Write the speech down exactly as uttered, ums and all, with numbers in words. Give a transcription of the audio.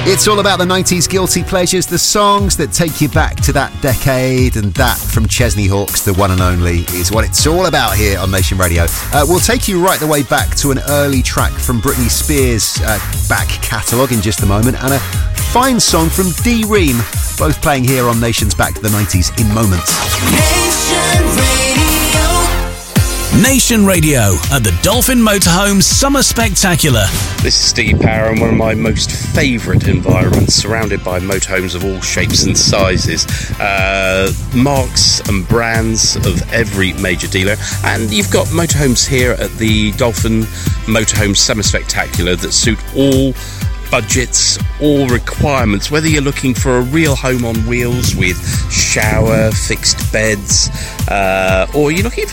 It's all about the nineties guilty pleasures, the songs that take you back to that decade, and that from Chesney Hawkes, the one and only, is what it's all about here on Nation Radio. Uh, we'll take you right the way back to an early track from Britney Spears' uh, back catalogue in just a moment, and a fine song from D Ream, both playing here on Nation's Back to the nineties in moments. Nation Radio. Nation Radio at the Dolphin Motorhomes Summer Spectacular. This is Steve Power in one of my most favourite environments, surrounded by motorhomes of all shapes and sizes, uh, marks and brands of every major dealer, and you've got motorhomes here at the Dolphin Motorhomes Summer Spectacular that suit all budgets, all requirements, whether you're looking for a real home on wheels with shower, fixed beds, uh, or you're looking for